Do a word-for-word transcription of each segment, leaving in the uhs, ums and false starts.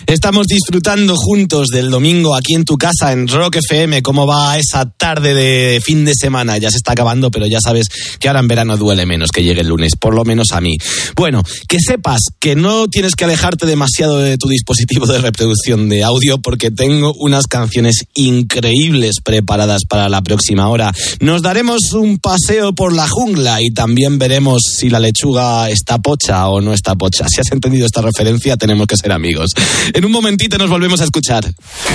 Estamos disfrutando juntos del domingo aquí en tu casa, en Rock F M. ¿Cómo va esa tarde de fin de semana? Ya se está acabando, pero ya sabes que ahora en verano duele menos que llegue el lunes, por lo menos a mí. Bueno, que sepas que no tienes que alejarte demasiado de tu dispositivo de reproducción de audio, porque tengo unas canciones increíbles preparadas para la próxima hora. Nos daremos un paseo por la jungla y también veremos si la lechuga está pocha o no está pocha. Si has entendido esta referencia, tenemos que ser amigos. En un momentito nos volvemos a escuchar.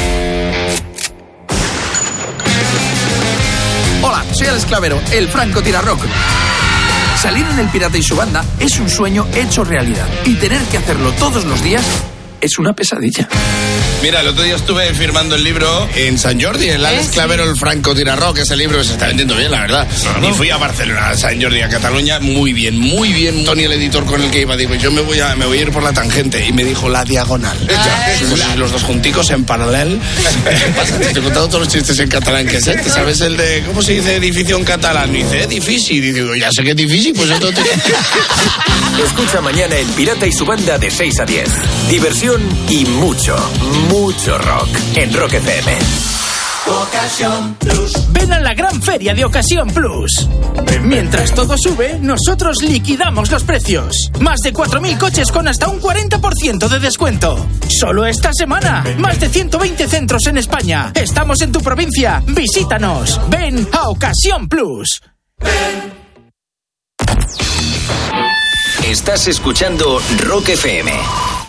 Hola, soy Alex Clavero, el Franco Tirarrock. Salir en El Pirata y su banda es un sueño hecho realidad. Y tener que hacerlo todos los días es una pesadilla. Mira, el otro día estuve firmando el libro en San Jordi, el Alex ¿Eh? Clavero, el Franco Tirarrock. Ese libro se está vendiendo bien, la verdad. No, no. Y fui a Barcelona, a San Jordi, a Cataluña, muy bien, muy bien. Tony, el editor con el que iba, dijo, yo me voy a, me voy a ir por la tangente. Y me dijo, la diagonal. Pues, los dos junticos en paralelo. Te he contado todos los chistes en catalán que sé. ¿Sabes el de, cómo se dice edificio en catalán? Y dice, edifici. Y digo, ya sé que es difícil, pues esto te... Escucha mañana El Pirata y su banda de seis a diez. Diversión y mucho, mucho rock en Rock F M. Ocasión Plus. Ven a la gran feria de Ocasión Plus. Mientras todo sube, nosotros liquidamos los precios. Más de cuatro mil coches con hasta un cuarenta por ciento de descuento. Solo esta semana. Más de ciento veinte centros en España. Estamos en tu provincia. Visítanos. Ven a Ocasión Plus. Ven. Estás escuchando Rock F M.